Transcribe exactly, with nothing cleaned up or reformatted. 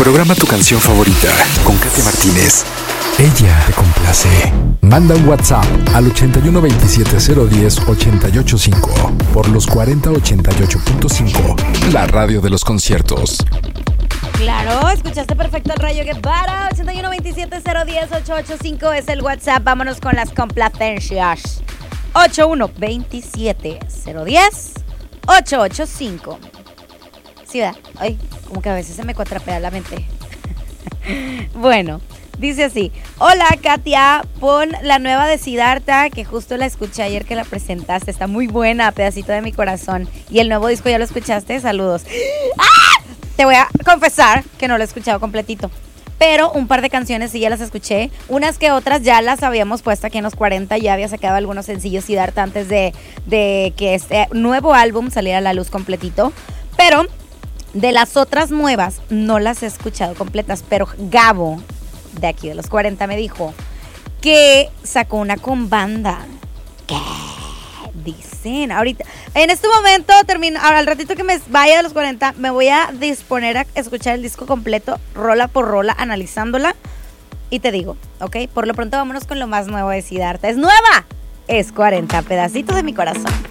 Programa tu canción favorita con Katia Martínez. Ella te complace. Manda un WhatsApp al ochenta y uno veintisiete cero diez ochenta y ocho cinco por los cuarenta ochenta y ocho punto cinco, la radio de los conciertos. Claro, escuchaste perfecto el Rayo Guevara. Ochenta y uno veintisiete cero diez ochenta y ocho cinco es el WhatsApp. Vámonos con las complacencias. ochenta y uno veintisiete cero diez ochenta y ocho cinco. Sí, ¿verdad? Ay, como que a veces se me cuatrapea la mente. Bueno, dice así: hola Katia, pon la nueva de Siddhartha, que justo la escuché ayer que la presentaste. Está muy buena, pedacito de mi corazón. Y el nuevo disco, ¿ya lo escuchaste? Saludos. ¡Ah! Te voy a confesar que no lo he escuchado completito, pero un par de canciones sí ya las escuché. Unas que otras ya las habíamos puesto aquí en los cuarenta. Ya había sacado algunos sencillos Siddhartha antes de, de que este nuevo álbum saliera a la luz completito. Pero de las otras nuevas no las he escuchado completas. Pero Gabo, de aquí de los cuarenta, me dijo que sacó una con banda. ¿Qué dicen? Ahorita, en este momento, termino, ahora al ratito que me vaya de los cuarenta, me voy a disponer a escuchar el disco completo, rola por rola, analizándola. Y te digo, ¿ok? Por lo pronto vámonos con lo más nuevo de Siddhartha. Es nueva, es cuarenta, pedacito de mi corazón.